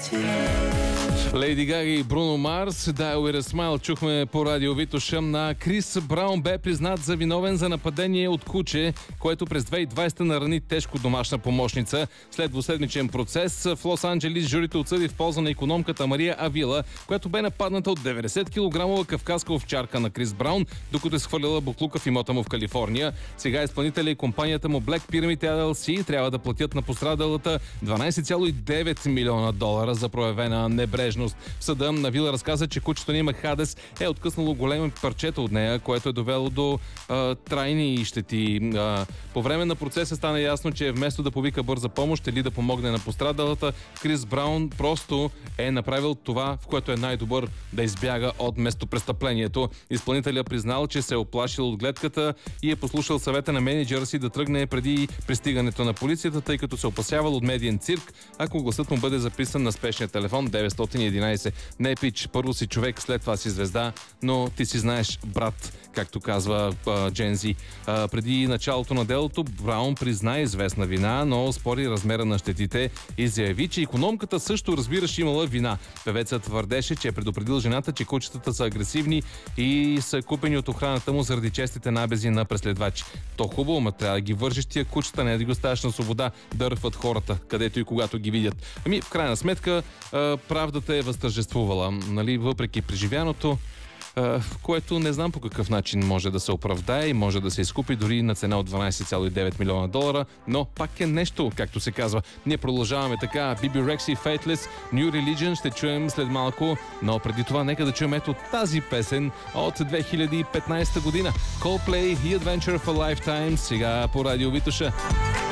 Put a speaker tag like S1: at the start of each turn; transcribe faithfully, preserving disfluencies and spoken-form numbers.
S1: Лейди Гага и Бруно Марс, Die With A Smile чухме по радио Витоша. На Крис Браун бе признат за виновен за нападение от куче, което през две хиляди и двадесета нарани тежко домашна помощница. След двуседмичен процес в Лос-Анджелис журито отсъди в полза на икономката Мария Авила, която бе нападната от деветдесет килограмова кавказка овчарка на Крис Браун, докато е схвърляла буклука в имота му в Калифорния. Сега изпълнителя и компанията му Black Pyramid Ел Ел Си трябва да платят на пострадалата дванадесет цяло и девет милиона долара за проявена небрежност. В съда Авила разказа, че кучето на име Хадес е откъснало големи парчета от нея, което е довело до а, трайни щети. А, по време на процеса стана ясно, че вместо да повика бърза помощ или да помогне на пострадалата, Крис Браун просто е направил това, в което е най-добър, да избяга от местопрестъплението. Изпълнителят признал, че се е оплашил от гледката и е послушал съвета на менеджера си да тръгне преди пристигането на полицията, тъй като се опасявал от медиен цирк, ако гласът му бъде записан на спешния телефон деветстотин и единадесет. Не, пич, първо си човек, след това си звезда, но ти си знаеш, брат, както казва Джензи. Преди началото на делото Браун призна известна вина, но спори размера на щетите и заяви, че икономката също, разбираш, имала вина. Певецът твърдеше, че е предупредил жената, че кучетата са агресивни и са купени от охраната му заради честите набези на преследвачи. То хубаво, ма трябва да ги вържиш тия кучета, не да ги оставяш на свобода да ръфат хората, където и когато ги видят. Ами, в крайна сметка, правдата е възтържествувала, нали, въпреки преживяното, което не знам по какъв начин може да се оправдае и може да се изкупи дори на цена от дванадесет цяло и девет милиона долара, но пак е нещо, както се казва. Ние продължаваме така. Биби Рекс и Faithless, New Religion ще чуем след малко, но преди това нека да чуем ето тази песен от две хиляди и петнадесета година. Coldplay и Adventure of a Lifetime, сега по радио Витоша.